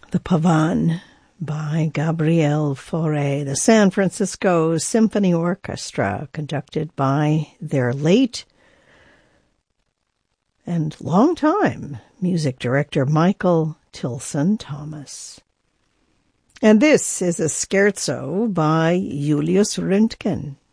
The Pavan by Gabriel Fauré, the San Francisco Symphony Orchestra, conducted by their late and long-time music director Michael Tilson Thomas. And this is a scherzo by Julius Röntgen.